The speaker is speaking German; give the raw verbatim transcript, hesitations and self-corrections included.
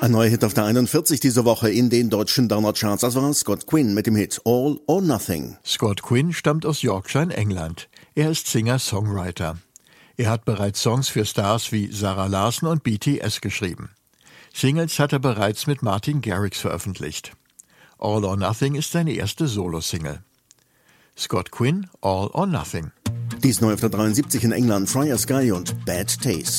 Ein neuer Hit auf der einundvierzig diese Woche in den deutschen Downer-Charts. Das war Scott Quinn mit dem Hit All or Nothing. Scott Quinn stammt aus Yorkshire in England. Er ist Singer-Songwriter. Er hat bereits Songs für Stars wie Zara Larsson und B T S geschrieben. Singles hat er bereits mit Martin Garrix veröffentlicht. All or Nothing ist seine erste Solo-Single. Scott Quinn, All or Nothing. Dies neu auf der dreiundsiebzig in England, Fryer Sky und Bad Taste.